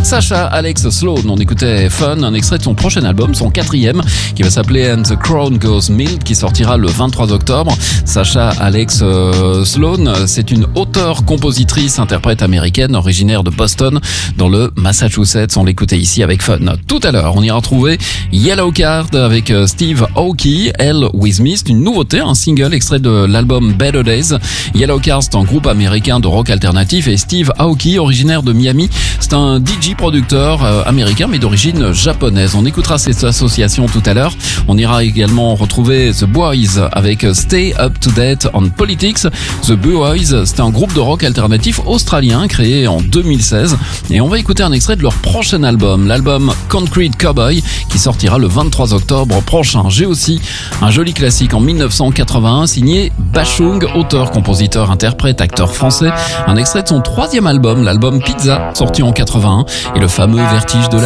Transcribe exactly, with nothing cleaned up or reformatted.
Sacha Alex Sloan, on écoutait Fun, un extrait de son prochain album, son quatrième, qui va s'appeler And the Crown Goes Mild, qui sortira le vingt-trois octobre. Sacha Alex euh, Sloan, c'est une auteure-compositrice, interprète américaine, originaire de Boston, dans le Massachusetts. On l'écoutait ici avec Fun. Tout à l'heure, on ira retrouver Yellow Card avec Steve Aoki, Elle With Me. C'est une nouveauté, un single extrait de l'album Better Days. Yellow Card, c'est un groupe américain de rock alternatif, et Steve Aoki, originaire de Miami, c'est un D J producteur euh, américain mais d'origine japonaise. On écoutera cette association tout à l'heure. On ira également retrouver The Boys avec Stay Up to Date on Politics. The Boys, c'est un groupe de rock alternatif australien créé en deux mille seize, et on va écouter un extrait de leur prochain album, l'album Concrete Cowboy, qui sortira le vingt-trois octobre prochain. J'ai aussi un joli classique en mille neuf cent quatre-vingt-un signé Bashung, auteur, compositeur, interprète, acteur français. Un extrait de son troisième album, l'album Pizza, sorti en quatre-vingt-un, et le fameux Vertige de la